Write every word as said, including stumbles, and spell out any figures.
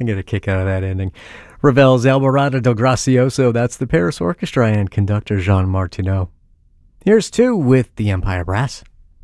I get a kick out of that ending. Ravel's Alborada del Gracioso, that's the Paris Orchestra and conductor Jean Martineau. Here's two with the Empire Brass.